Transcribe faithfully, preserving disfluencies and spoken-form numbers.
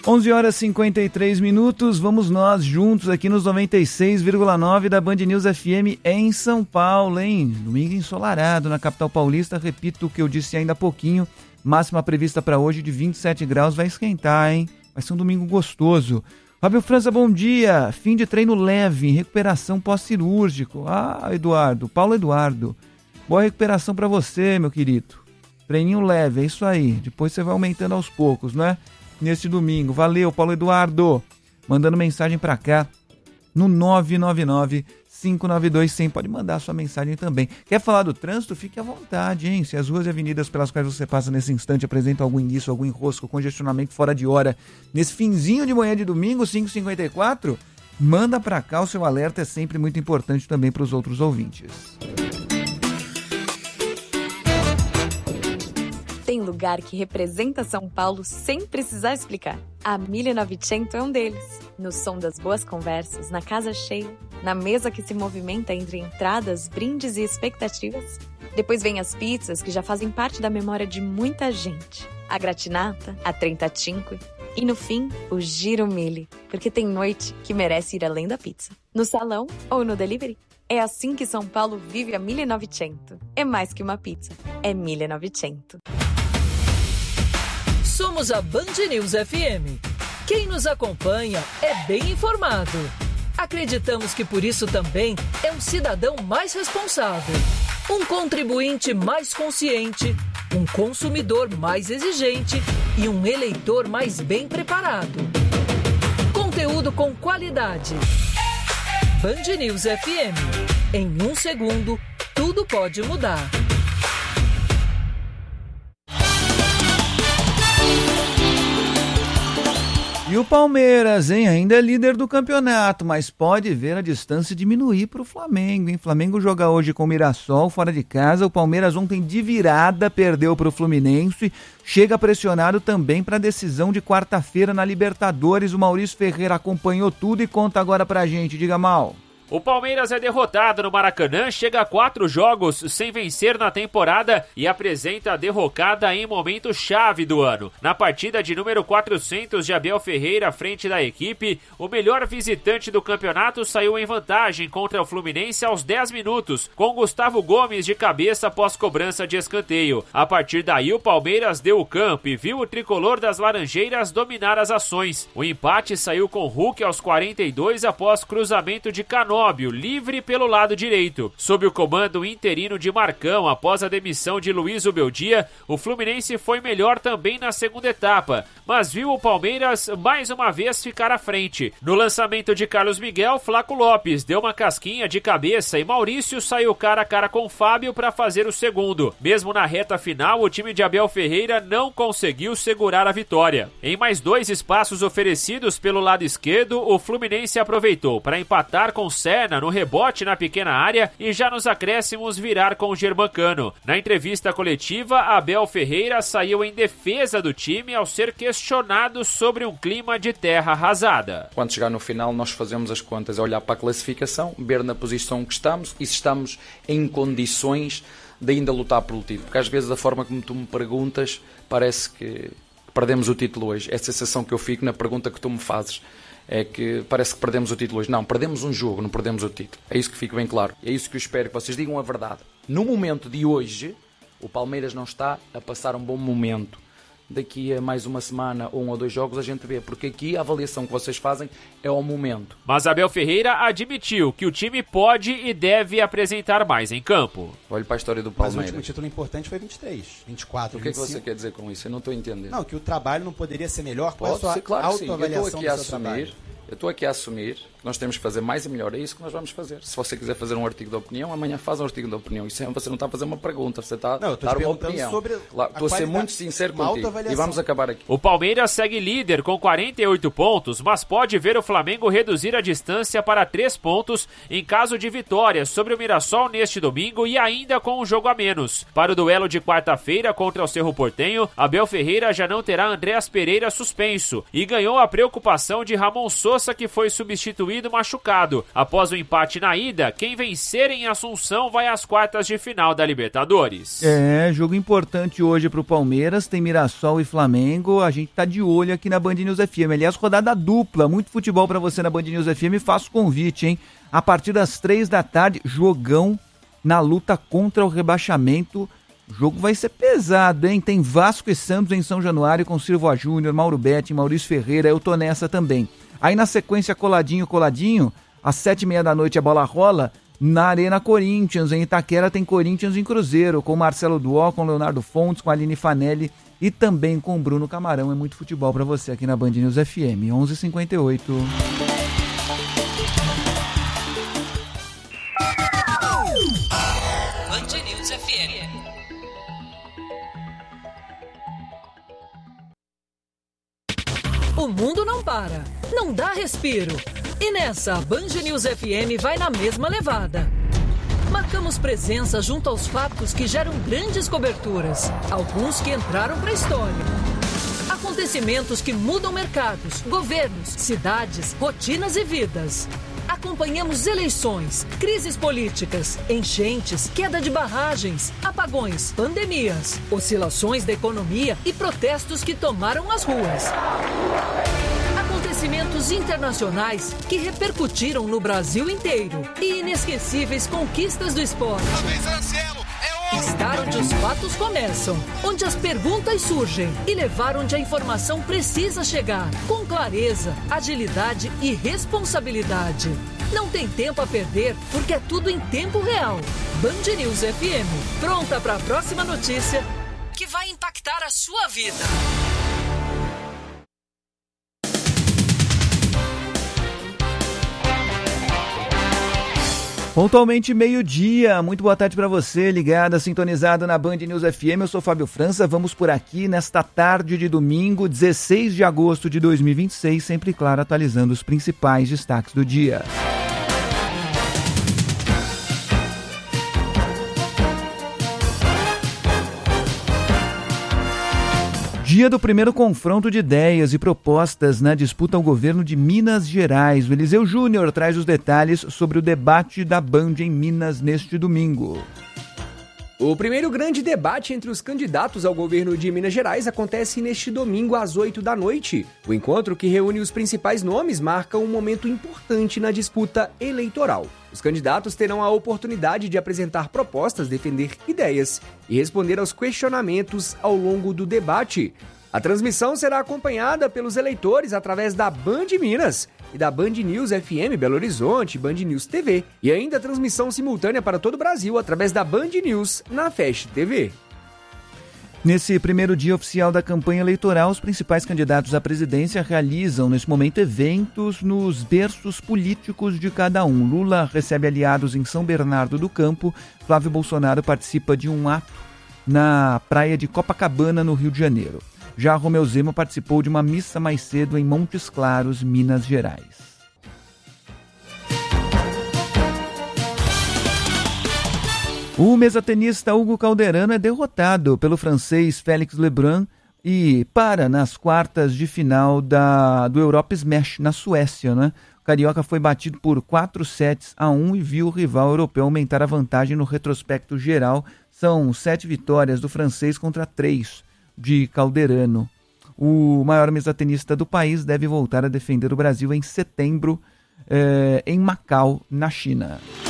onze horas e cinquenta e três minutos, vamos nós juntos aqui nos noventa e seis vírgula nove da Band News F M em São Paulo, hein? Domingo ensolarado na capital paulista, repito o que eu disse ainda há pouquinho, máxima prevista para hoje de vinte e sete graus, vai esquentar, hein? Vai ser um domingo gostoso. Fábio França, bom dia, fim de treino leve, recuperação pós-cirúrgico. Ah, Eduardo, Paulo Eduardo, boa recuperação para você, meu querido. Treininho leve, é isso aí, depois você vai aumentando aos poucos, não é? Neste domingo. Valeu, Paulo Eduardo. Mandando mensagem para cá no nove nove nove, cinco nove dois, zero zero. Pode mandar sua mensagem também. Quer falar do trânsito? Fique à vontade, hein? Se as ruas e avenidas pelas quais você passa nesse instante apresentam algum indício, algum enrosco, congestionamento fora de hora, nesse finzinho de manhã de domingo, cinco e cinquenta e quatro, manda para cá. O seu alerta é sempre muito importante também para os outros ouvintes. Tem lugar que representa São Paulo sem precisar explicar. A mille e novecento é um deles. No som das boas conversas, na casa cheia, na mesa que se movimenta entre entradas, brindes e expectativas. Depois vem as pizzas que já fazem parte da memória de muita gente. A gratinata, a trentacinque e, no fim, o giro mille. Porque tem noite que merece ir além da pizza. No salão ou no delivery. É assim que São Paulo vive a mille e novecento. É mais que uma pizza, é mille e novecento. Somos a Band News F M. Quem nos acompanha é bem informado. Acreditamos que por isso também é um cidadão mais responsável, um contribuinte mais consciente, um consumidor mais exigente e um eleitor mais bem preparado. Conteúdo com qualidade. Band News F M. Em um segundo, tudo pode mudar. E o Palmeiras, hein? Ainda é líder do campeonato, mas pode ver a distância diminuir para o Flamengo, hein? Flamengo joga hoje com o Mirassol, fora de casa. O Palmeiras ontem de virada perdeu para o Fluminense. Chega pressionado também para a decisão de quarta-feira na Libertadores. O Maurício Ferreira acompanhou tudo e conta agora pra gente. Diga, Mal. O Palmeiras é derrotado no Maracanã, chega a quatro jogos sem vencer na temporada e apresenta a derrocada em momento chave do ano. Na partida de número quatrocentos de Abel Ferreira, à frente da equipe, o melhor visitante do campeonato saiu em vantagem contra o Fluminense aos dez minutos, com Gustavo Gomes de cabeça após cobrança de escanteio. A partir daí, o Palmeiras deu o campo e viu o tricolor das Laranjeiras dominar as ações. O empate saiu com Hulk aos quarenta e dois após cruzamento de Cano, livre pelo lado direito. Sob o comando interino de Marcão, após a demissão de Luiz Ubeldia, o Fluminense foi melhor também na segunda etapa, mas viu o Palmeiras mais uma vez ficar à frente. No lançamento de Carlos Miguel, Flaco Lopes deu uma casquinha de cabeça e Maurício saiu cara a cara com Fábio para fazer o segundo. Mesmo na reta final, o time de Abel Ferreira não conseguiu segurar a vitória. Em mais dois espaços oferecidos pelo lado esquerdo, o Fluminense aproveitou para empatar com Serna no rebote na pequena área e já nos acréscimos virar com o Germancano. Na entrevista coletiva, Abel Ferreira saiu em defesa do time ao ser questionado sobre um clima de terra arrasada. Quando chegar no final, nós fazemos as contas, olhar para a classificação, ver na posição que estamos e se estamos em condições de ainda lutar pelo título. Porque às vezes a forma como tu me perguntas parece que perdemos o título hoje. É a sensação que eu fico na pergunta que tu me fazes. É que parece que perdemos o título hoje. Não, perdemos um jogo, não perdemos o título. É isso que fica bem claro. É isso que eu espero que vocês digam a verdade. No momento de hoje, o Palmeiras não está a passar um bom momento. Daqui a mais uma semana ou um ou dois jogos a gente vê, porque aqui a avaliação que vocês fazem é ao momento. Mas Abel Ferreira admitiu que o time pode e deve apresentar mais em campo. Olhe para a história do Palmeiras. Mas o último título importante foi vinte e três, vinte e quatro, O que vinte e cinco. é que você quer dizer com isso? Eu não estou entendendo. Não, que o trabalho não poderia ser melhor. Qual Pode é a sua ser, claro que sim. autoavaliação Eu estou aqui a do seu assumir, trabalho? eu estou aqui a assumir que nós temos que fazer mais e melhor. É isso que nós vamos fazer. Se você quiser fazer um artigo de opinião, amanhã faz um artigo de opinião. Isso é, você não está a fazer uma pergunta, você está não, a dar uma opinião. Sobre claro, estou a ser muito sincero contigo. E vamos acabar aqui. O Palmeiras segue líder com quarenta e oito pontos, mas pode ver o Flamengo reduzir a distância para três pontos em caso de vitória sobre o Mirassol neste domingo e ainda com um jogo a menos. Para o duelo de quarta-feira contra o Cerro Porteño, Abel Ferreira já não terá Andréas Pereira suspenso e ganhou a preocupação de Ramon Sosa, que foi substituído sofrido machucado. Após o empate na ida, quem vencer em Assunção vai às quartas de final da Libertadores. É, jogo importante hoje pro Palmeiras, tem Mirassol e Flamengo, a gente tá de olho aqui na Band News F M. Aliás, rodada dupla, muito futebol pra você na Band News F M, faço convite, hein? A partir das três da tarde, jogão na luta contra o rebaixamento. O jogo vai ser pesado, hein? Tem Vasco e Santos em São Januário com Silva Júnior, Mauro Betti, Maurício Ferreira, eu tô nessa também. Aí na sequência, coladinho, coladinho, às sete e meia da noite a bola rola na Arena Corinthians. Em Itaquera tem Corinthians em Cruzeiro, com Marcelo Duó, com Leonardo Fontes, com Aline Fanelli e também com Bruno Camarão. É muito futebol pra você aqui na Band News F M, onze e cinquenta e oito. Band News F M. O mundo não para, não dá respiro. E nessa, a Band News F M vai na mesma levada. Marcamos presença junto aos fatos que geram grandes coberturas, alguns que entraram para a história. Acontecimentos que mudam mercados, governos, cidades, rotinas e vidas. Acompanhamos eleições, crises políticas, enchentes, queda de barragens, apagões, pandemias, oscilações da economia e protestos que tomaram as ruas. Acontecimentos internacionais que repercutiram no Brasil inteiro e inesquecíveis conquistas do esporte. Estar onde os fatos começam, onde as perguntas surgem e levar onde a informação precisa chegar, com clareza, agilidade e responsabilidade. Não tem tempo a perder, porque é tudo em tempo real. Band News F M, pronta para a próxima notícia que vai impactar a sua vida. Pontualmente meio-dia, muito boa tarde para você, ligada, sintonizado na Band News F M, eu sou Fábio França, vamos por aqui nesta tarde de domingo, dezesseis de agosto de dois mil e vinte e seis, sempre claro, atualizando os principais destaques do dia. Dia do primeiro confronto de ideias e propostas na disputa ao governo de Minas Gerais. O Eliseu Júnior traz os detalhes sobre o debate da Band em Minas neste domingo. O primeiro grande debate entre os candidatos ao governo de Minas Gerais acontece neste domingo às oito da noite. O encontro, que reúne os principais nomes, marca um momento importante na disputa eleitoral. Os candidatos terão a oportunidade de apresentar propostas, defender ideias e responder aos questionamentos ao longo do debate. A transmissão será acompanhada pelos eleitores através da Band Minas e da Band News F M Belo Horizonte, Band News T V e ainda a transmissão simultânea para todo o Brasil através da Band News na Fast T V. Nesse primeiro dia oficial da campanha eleitoral, os principais candidatos à presidência realizam, nesse momento, eventos nos berços políticos de cada um. Lula recebe aliados em São Bernardo do Campo, Flávio Bolsonaro participa de um ato na praia de Copacabana, no Rio de Janeiro. Já Romeu Zema participou de uma missa mais cedo em Montes Claros, Minas Gerais. O mesatenista Hugo Calderano é derrotado pelo francês Félix Lebrun e para nas quartas de final da, do Europa Smash, na Suécia, né? O carioca foi batido por quatro sets a um e viu o rival europeu aumentar a vantagem no retrospecto geral. São sete vitórias do francês contra três de Calderano. O maior mesatenista do país deve voltar a defender o Brasil em setembro, eh, em Macau, na China.